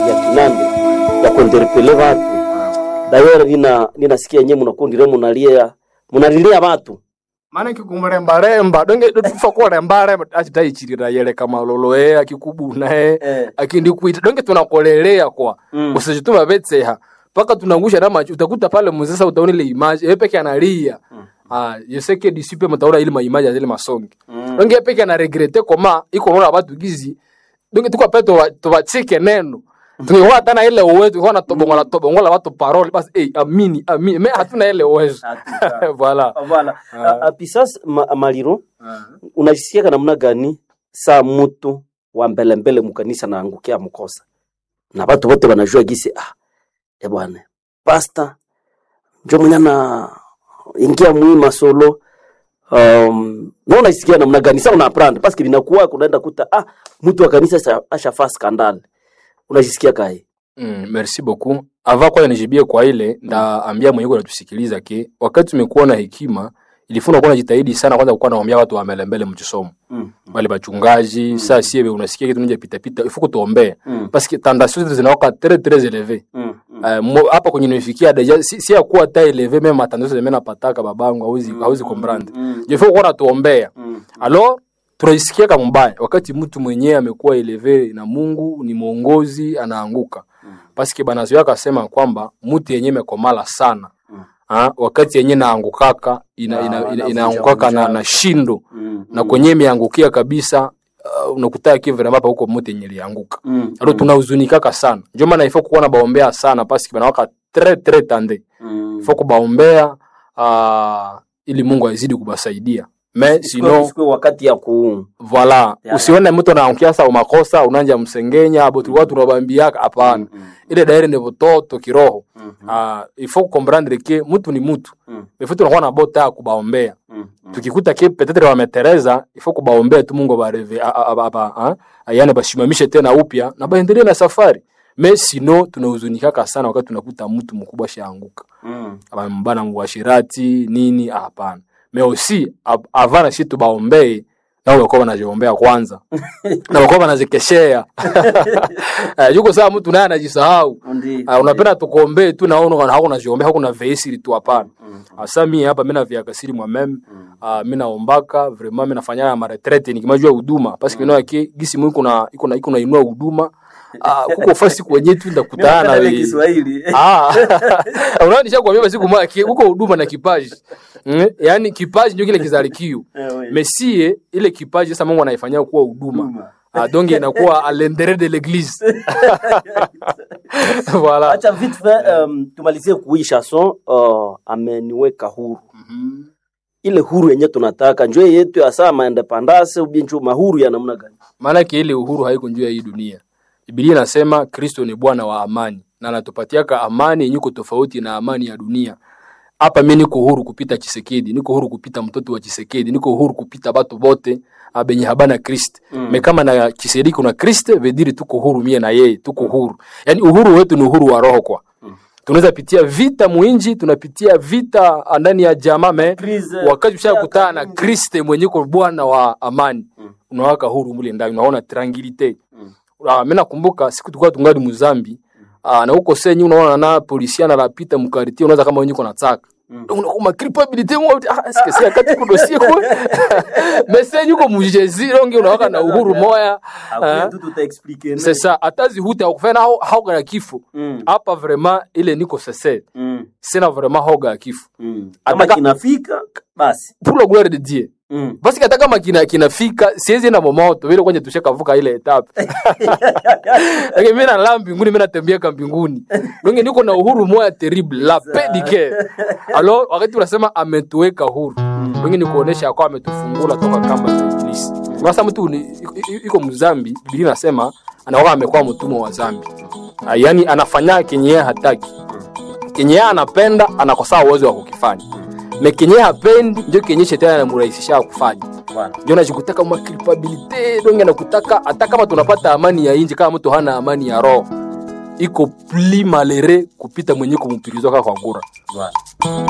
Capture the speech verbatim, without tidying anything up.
ya kinande ya kuenderepele watu. Dayo nina ninasikia nyewe mnakondire munalia munalilia watu. Maana kikumremba remba donge tufa kwa remba remba ataichirira yele kama loloe akikubuna eh akindi kuita donge tunakolelea kwa mm. Usijituma betseha paka tunangusha na macho utakuta pale mzesa utaona ile image yeye peke analia mm. Ah yeseke disipe mtaona ile ma image zile masongi mm. Donge yeye peke ana regrete koma iko naona watu gizi donge tuko peto tubachike neno tuwa hata na ile uwezo tuwa tobongola tobongola watu parole basi eh amini amini me hatuna ile uwezo voilà voilà apisas Maliro unajisikia namna gani saa mtu wa mbele mbele mkanisa na angukia mkosa na watu wote wanajua gisi ah eh bwana pastor ndio mwenye na ingia muima solo um na unajisikia namna gani sasa una brand parce que binakuwa kunaenda kuta ah mtu wa kanisa ashafa scandal unajisikia kai? Mm, merci beaucoup. Ava kwa nijibie kwa ile nda ambia mwenyewe anatusikiliza ke wakati tumekuwa na hekima ilifuna kuwa najitahidi sana kwanza kuwa naombea watu wa mbele mbele mchisomo. Mm. Wale bachungaji, mm. Sasa siebe unasikia kitu nje pita pita ifuko tuombe. Mm. Parce que tendations zinaoka très très élevées. Mm. Mm. Uh, hapa kwenye nimefikia deja si, si ya kuwa ta élevée même tendations zimena pataka babangu hauzi mm. hauzi comprendre. Mm. Je faut kuwa tuombea. Mm. Alors tunasikia kama mbaya wakati mtu mwenyewe amekuwa eleve na Mungu ni muongozi anaanguka. Mm. Parce que banazo yake akasema kwamba mtu yenyewe mekomala sana. Mm. Ha, wakati yenyewe naangukaka ina ina, ina, inaangukaka na, na shindo. Mm. Na kwenyewe miangukia kabisa uh, unakutaa kivyo na hapa huko mtu yenyewe alianguka. Mm. Alo tunahuzunikaka sana. Ndio maana ifo kuona baombea sana parce que banawaka très très tande. Mm. Ifo kubaombea uh, ili Mungu azidi kubasaidia. Mais sinon siko wakati ya ku voilà ya, usione mtu anaangukia sa umakosa unanja msengenya abo tulikuwa tunabambiaka hapana. Mm, mm. Ile daire ni bototo kiroho. Mm, mm. Ah il faut comprendre que mtu ni mtu. Mm. Il faut tunakuwa na bota kubaombea. Mm, mm. Tukikuta ke peut-être wametereza il faut kubaombea tu Mungu bareve aba ah ayane bashimamishe tena upya na baendelee na safari. Mais sinon tunahuzunika sana wakati tunakuta mtu mkubwa shaanguka. Mm. Aba mbana mwashirati nini hapana. Mais aussi avant na shitu baombee na wako wanajiombea kwanza na wako wanazikeshea yuko saa mtu naye anajisahau unapenda tukuombee tu naona hakuna jiombea hakuna veisiri tu hapana. Asa mimi hapa mimi na vya kasiri mwa meme mimi naombaka vraiment mimi nafanya ma retraite nikimajua huduma parce que yake gisi mimi kuna iko na iko na inua huduma ah kuko fasi kwenye tu ndakutana na wewe Kiswahili ah unaona nishakwambia siku moja huko huduma na kipaji. Mm, yani kipaji ndio kile kizalikio. Mesie ile kipaji sasa Mungu anaifanyia kuwa huduma. Ah donc inakuwa à l'intérieur de l'église. Voilà. Acha vite fait um, tumalizie kui chanson uh, ameniweka huru. Mhm. Ile huru yenye tunataka njoo yetu ya sama independence ubinju mahuru ya namna gani? Maana ile uhuru haiko njoo ya hii dunia. Biblia inasema Kristo ni Bwana wa amani na anatupatiaka amani yenye tofauti na amani ya dunia. Hapa mimi niko huru kupita Chisekedi, niko huru kupita mtoto wa Chisekedi, niko huru kupita watu wote abenye habana Kristo. Mm. Me kama na Chisekedi kuna Kristo, vediri tuko huru mie na yeye, tuko huru. Yaani uhuru wetu ni uhuru wa roho kwa. Mm. Tunaweza pitia vita muinji, tunapitia vita ndani ya jamaa me wakati ushakutana na Kristo mwenye kwa Bwana wa amani. Mm. Unawaka huru mule ndani, unaona tranquilite. Mm. Ah, mimi nakumbuka siku tulikuwa tungali Muzambi. Ah, na huko senyi unaona na polisi analapita mkariti unaweza kama wenyewe kuna taka. Mm. Unakuma culpability mwa ah est-ce que kati ku dossier kwa. Mais senyi uko mujezi ronge unawaka na uhuru moya. Hapo tu tutaexpliquer. C'est ça, atazi huta ukufanya hauga ya kifo. Hapa vraiment ile niko sese. Mm. Sina vraiment hauga ya kifo. Mm. Kama kinafika basi. Pour la gloire de Dieu. Mm. Basi hata kama kina kinafika siwezi na momoto vile kwenye tushakavuka ile etape. Lakini mimi na lambi mbinguni mimi natembea kwa mbinguni. Ndio niko na uhuru moya terrible la pedike. Alors wakati unasema ametuweka huru. Ndio ni kuonesha kwa ametufungula toka kamba za ibilisi. Sasa mtu iko Mzambi, Biblia inasema anakuwa amekuwa mtumwa wa dhambi. Yaani anafanya kenye yeye hataki. Kenye yeye anapenda anakosa uwezo wa kukifanya. Na kenye hapendi ndio kenye shetani anamrahisisha kufanya. Bwana. Ndio anajikutaka ma culpability, ndio anakutaka hata kama tunapata amani ya nje kama mtu hana amani ya roho. Iko plus malheureux kupita mwenye kumpirizwa kwa ngura. Bwana.